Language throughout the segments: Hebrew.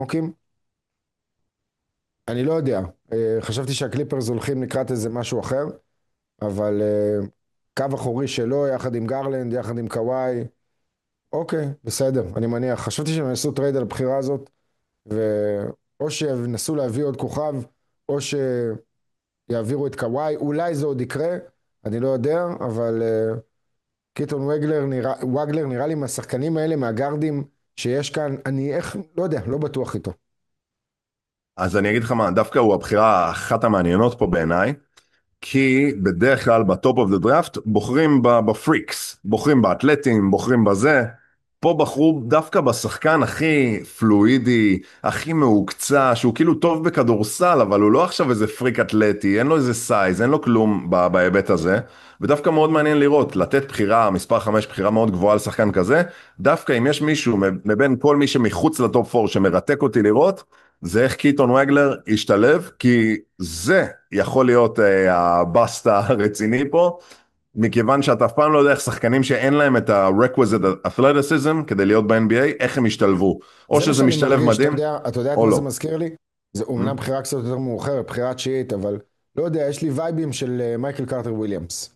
אוקיי? אני לא יודע. חשבתי שהקליפרס הולכים לקראת איזה משהו אחר, אבל קו אחורי שלו, יחד עם גרלנד, יחד עם קוואי. אוקיי, בסדר, אני מניח. חשבתי שהם יעשו טרייד על הבחירה הזאת, ואו שינסו להביא עוד כוכב, או שיעבירו את קוואי. אולי זה עוד יקרה, אני לא יודע, אבל קיטון וגלר נראה לי מהשחקנים האלה, מהגארדים שיש כאן, אני איך, לא יודע, לא בטוח איתו. אז אני אגיד לך מה, דווקא הוא הבחירה אחת המעניינות פה בעיניי, כי בדרך כלל בטופ אוף דה דראפט בוחרים בפריקס, בוחרים באתלטים, בוחרים בזה. פה בחרו דווקא בשחקן הכי פלואידי, הכי מהוקצע, שהוא כאילו טוב בכדורסל, אבל הוא לא עכשיו איזה פריק אתלטי, אין לו איזה סייז, אין לו כלום בהיבט הזה. ודווקא מאוד מעניין לראות, לתת בחירה, מספר 5, בחירה מאוד גבוהה על שחקן כזה, דווקא אם יש מישהו מבין כל מי שמחוץ לטופ 4 שמרתק אותי לראות, זה איך קיטון וגלר ישתלב, כי זה יכול להיות הבאסט הרציני פה, מכיוון שאתה אף פעם לא יודע איך שחקנים שאין להם את ה-requisite athleticism כדי להיות ב-NBA, איך הם ישתלבו. או זה מה שזה שאני משתלב מרגיש, מדהים, אתה יודע את או מה זה לא. מזכיר לי? זה אומנם Hmm? בחירה קצת יותר מאוחרת, בחירה תשיעית, אבל לא יודע, יש לי וייבים של מייקל קרטר וויליאמס.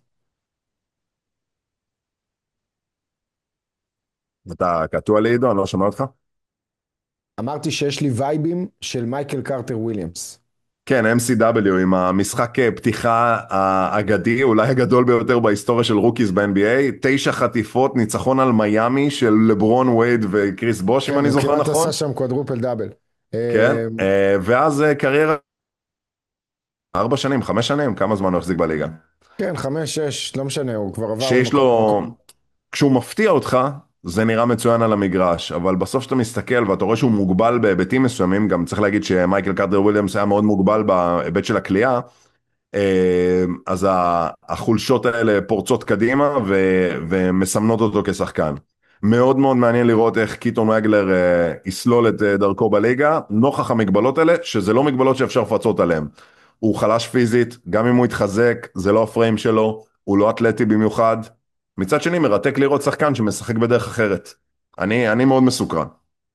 אתה קטוע לי עידו, אני לא שומע אותך. אמרתי שיש לי וייבים של מייקל קרטר וויליאמס. כן, MCW עם המשחק פתיחה האגדי, אולי הגדול ביותר בהיסטוריה של רוקיס ב-NBA, 9 חטיפות, ניצחון על מיאמי של לברון וייד וקריס בוש, אם כן, אני הוא זוכר כמעט נכון. עשה שם קוואדרופל דאבל. כן, ואז קריירה 4 שנים, 5 שנים, כמה זמן הוא החזיק בליגה. כן, חמש, שש, לא משנה, הוא כבר עבר שיש ממקום לו, למקום. כשהוא מפתיע אותך, זה נראה מצוין על המגרש, אבל בסוף שאתה מסתכל ואתה רואה שהוא מוגבל בהיבטים מסוימים, גם צריך להגיד שמייקל קארטר וויליאמס היה מאוד מוגבל בהיבט של הקליעה, אז החולשות האלה פורצות קדימה ומסמנות אותו כשחקן. מאוד מאוד מעניין לראות איך קיטון וגלר יסלול את דרכו בליגה, נוכח המגבלות האלה, שזה לא מגבלות שאפשר לפצות עליהן. הוא חלש פיזית, גם אם הוא יתחזק, זה לא הפריים שלו, הוא לא אתלטי במיוחד. מצד שני, מרתק לראות שחקן שמשחק בדרך אחרת. אני מאוד מסוקרן.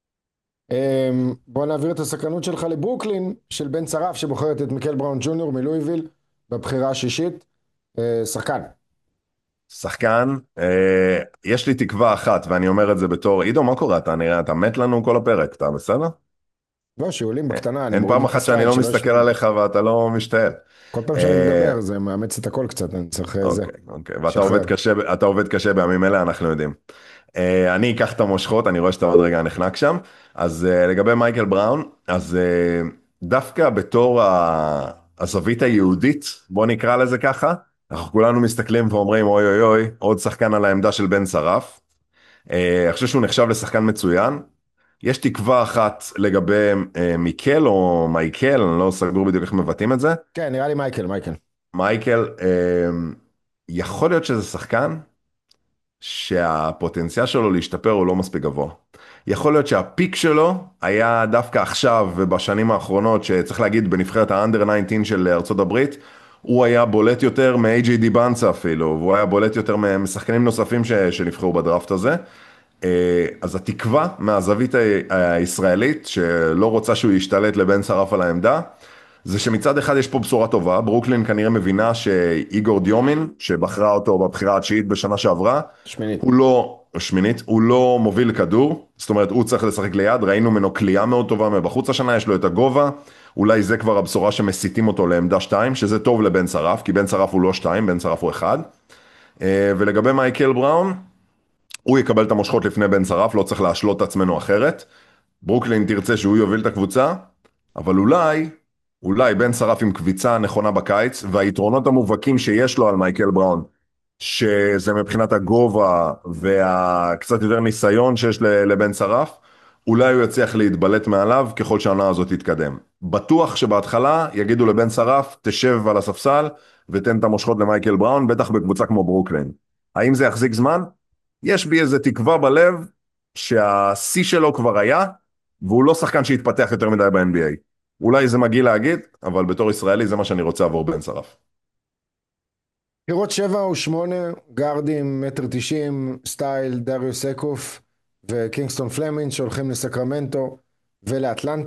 בוא נעביר את הסקרנות שלך לברוקלין, של בן צרף, שבוחרת את מיקל בראון ג'וניור מלואיביל, בבחירה השישית. שחקן. שחקן, יש לי תקווה אחת, ואני אומר את זה בתור, עידו, מה קורה? אתה נראה, אתה מת לנו כל הפרק, אתה בסדר? לא, שעולים בקטנה, אני אין מוריד פעם את אחת שאני הסלייד לא שלא מסתכל ישמעו. עליך ואתה לא משתעל. כל פעם שאני אה, מדבר זה מאמץ את הכל קצת, אני צריך זה, אוקיי, אוקיי, ואתה עובד שחרר. קשה, אתה עובד קשה בימים אלה, אנחנו יודעים. אני אקח את המושכות, אני רואה שאתה עוד רגע נחנק שם. אז לגבי מייקל בראון, אז דווקא בתור הזווית היהודית, בוא נקרא לזה ככה, אנחנו כולנו מסתכלים ואומרים, אוי אוי אוי, עוד שחקן על העמדה של בן שרף. אני חושב שהוא נחשב לשחקן מצוין. יש תקווה אחת לגבי מיקל או מייקל, אני לא סגור בדיוק איך מבטאים את זה. כן, נראה לי מייקל, מייקל. מייקל, יכול להיות שזה שחקן שהפוטנציאל שלו להשתפר הוא לא מספיק גבוה. יכול להיות שהפיק שלו היה דווקא עכשיו ובשנים האחרונות, שצריך להגיד בנבחרת האנדר 19 של ארצות הברית, הוא היה בולט יותר מ-AJ דיבנצה אפילו, והוא היה בולט יותר משחקנים נוספים שנבחרו בדראפט הזה. אז התקווה מהזווית הישראלית, שלא רוצה שהוא ישתלט לבן שרף על העמדה, זה שמצד אחד יש פה בשורה טובה, ברוקלין כנראה מבינה שאיגור דיומין, שבחרה אותו בבחירה התשיעית בשנה שעברה, שמינית. הוא לא, שמינית, הוא לא מוביל כדור, זאת אומרת הוא צריך לשחק ליד, ראינו ממנו כלייה מאוד טובה מבחוץ השנה, יש לו את הגובה, אולי זה כבר הבשורה שמסיתים אותו לעמדה 2, שזה טוב לבן שרף, כי בן שרף הוא לא 2, בן שרף הוא 1. ולגבי מייקל בראון, הוא יקבל את המושכות לפני בן שרף, לא צריך להשלות את עצמנו אחרת. ברוקלין תרצה שהוא יוביל את הקבוצה, אבל אולי בן שרף עם קביצה נכונה בקיץ, והיתרונות המובהקים שיש לו על מייקל בראון, שזה מבחינת הגובה והקצת יותר ניסיון שיש לבן שרף, אולי הוא יצליח להתבלט מעליו ככל שהעונה הזאת תתקדם. בטוח שבהתחלה יגידו לבן שרף, תשב על הספסל ותן את המושכות למייקל בראון, בטח בקבוצה כמו ברוקלין. האם זה יחזיק זמן? יש בי איזה תקווה בלב שהשיא שלו כבר היה, והוא לא שחקן שהתפתח יותר מדי ב-NBA. אולי זה מגעיל להגיד, אבל בתור ישראלי זה מה שאני רוצה עבור בן שרף. בחירות 7 ו8, גארדים, 1.90 סטייל דריוס אקוף וקינגסטון פלמינג שהולכים לסקרמנטו ולאטלנטה.